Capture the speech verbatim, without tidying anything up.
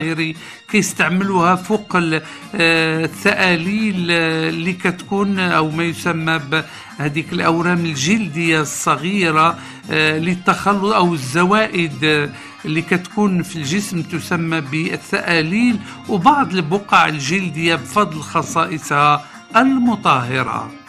كيستعملوها فوق الثآليل اللي كتكون او ما يسمى بهذيك الاورام الجلديه الصغيره للتخلص، او الزوائد اللي كتكون في الجسم تسمى بالثآليل، وبعض البقع الجلديه بفضل خصائصها المطهره.